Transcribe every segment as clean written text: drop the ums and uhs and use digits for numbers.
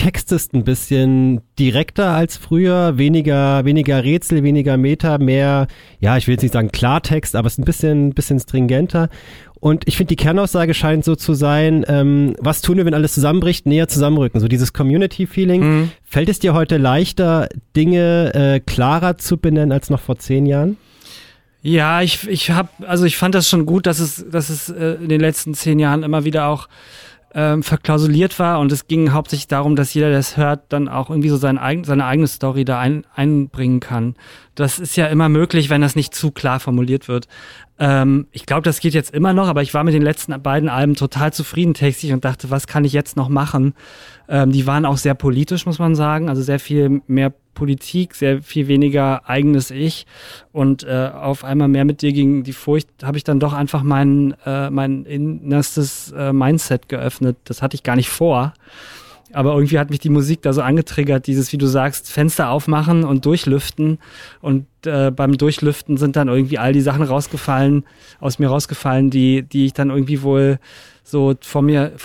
textest ein bisschen direkter als früher, weniger Rätsel, weniger Meta, mehr, ja, ich will jetzt nicht sagen Klartext, aber es ist ein bisschen stringenter. Und ich finde, die Kernaussage scheint so zu sein, was tun wir, wenn alles zusammenbricht, näher zusammenrücken. So dieses Community-Feeling. Fällt es dir heute leichter, Dinge klarer zu benennen als noch vor 10 Jahren? Ja, ich fand das schon gut, dass es in den letzten 10 Jahren immer wieder auch verklausuliert war, und es ging hauptsächlich darum, dass jeder, der es hört, dann auch irgendwie so seine eigene Story da einbringen kann. Das ist ja immer möglich, wenn das nicht zu klar formuliert wird. Ich glaube, das geht jetzt immer noch, aber ich war mit den letzten beiden Alben total zufrieden textlich und dachte, was kann ich jetzt noch machen? Die waren auch sehr politisch, muss man sagen, also sehr viel mehr Politik, sehr viel weniger eigenes Ich, und auf einmal mehr mit dir gegen die Furcht habe ich dann doch einfach mein innerstes Mindset geöffnet. Das hatte ich gar nicht vor, aber irgendwie hat mich die Musik da so angetriggert, dieses, wie du sagst, Fenster aufmachen und durchlüften, und beim Durchlüften sind dann irgendwie all die Sachen aus mir rausgefallen, die ich dann irgendwie wohl so vor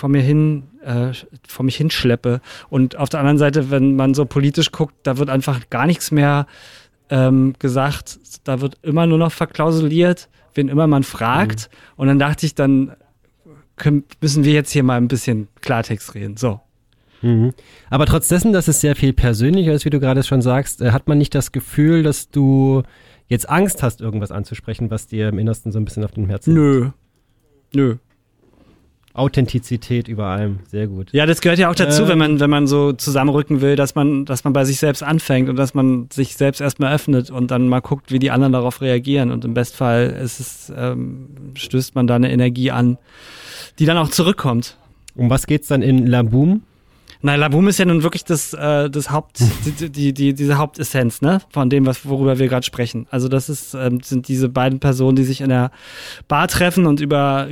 mich hinschleppe. Und auf der anderen Seite, wenn man so politisch guckt, da wird einfach gar nichts mehr gesagt. Da wird immer nur noch verklausuliert, wen immer man fragt. Und dann dachte ich, dann müssen wir jetzt hier mal ein bisschen Klartext reden. So. Aber trotz dessen, dass es sehr viel persönlicher ist, wie du gerade schon sagst, hat man nicht das Gefühl, dass du jetzt Angst hast, irgendwas anzusprechen, was dir im Innersten so ein bisschen auf dem Herzen liegt? Nö. Authentizität über allem, sehr gut. Ja, das gehört ja auch dazu, wenn man so zusammenrücken will, dass man bei sich selbst anfängt und dass man sich selbst erstmal öffnet und dann mal guckt, wie die anderen darauf reagieren, und im Bestfall stößt man da eine Energie an, die dann auch zurückkommt. Um was geht's dann in La Boum? Na, La Boum ist ja nun wirklich diese Hauptessenz, ne, von dem, worüber wir gerade sprechen. Also das sind diese beiden Personen, die sich in der Bar treffen und über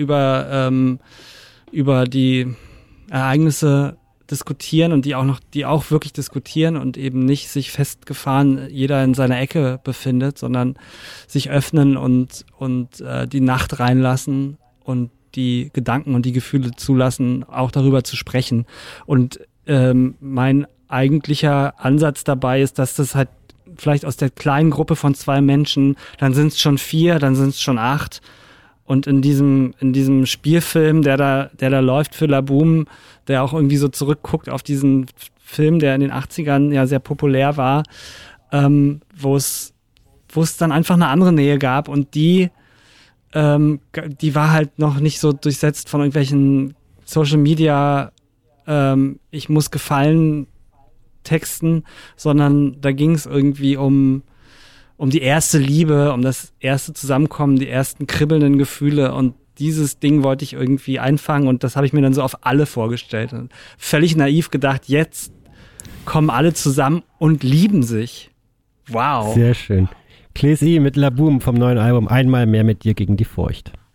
die Ereignisse diskutieren, und die auch wirklich diskutieren und eben nicht sich festgefahren jeder in seiner Ecke befindet, sondern sich öffnen und die Nacht reinlassen und die Gedanken und die Gefühle zulassen, auch darüber zu sprechen. Und mein eigentlicher Ansatz dabei ist, dass das halt vielleicht aus der kleinen Gruppe von 2 Menschen, dann sind es schon 4, dann sind es schon 8. Und in diesem Spielfilm, der da läuft für La Boum, der auch irgendwie so zurückguckt auf diesen Film, der in den 80ern ja sehr populär war, wo es dann einfach eine andere Nähe gab, und die war halt noch nicht so durchsetzt von irgendwelchen Social Media ich muss gefallen Texten, sondern da ging es irgendwie um die erste Liebe, um das erste Zusammenkommen, die ersten kribbelnden Gefühle, und dieses Ding wollte ich irgendwie einfangen, und das habe ich mir dann so auf alle vorgestellt. Und völlig naiv gedacht, jetzt kommen alle zusammen und lieben sich. Wow. Sehr schön. Clézy mit La Boum vom neuen Album Einmal mehr mit dir gegen die Furcht.